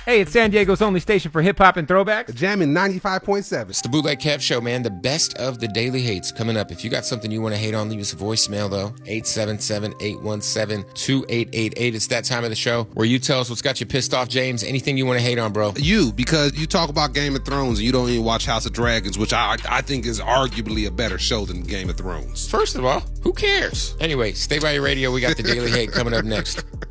Hey, it's San Diego's only station for hip-hop and throwbacks. Jamming 95.7. It's the Bootleg Kev Show, man. The best of the daily hates coming up. If you got something you want to hate on, leave us a voicemail, though. 877-817-2888. It's that time of the show where you tell us what's got you pissed off, James. Anything you want to hate on, bro. You, because you talk about Game of Thrones and you don't even watch House of Dragons, which I think is arguably a better show than Game of Thrones. First of all, who cares? Anyway, stay by your radio. We got the daily hate coming up next.